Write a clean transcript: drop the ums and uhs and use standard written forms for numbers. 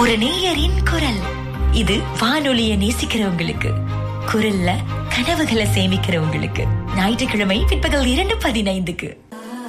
ஒரு நேயரின் குரல். இது வானொலிய நேசிக்கிறவங்களுக்கு, குரல்ல கனவுகளை சேமிக்கிறவங்களுக்கு. ஞாயிற்றுக்கிழமை பிற்பகல் 2:15.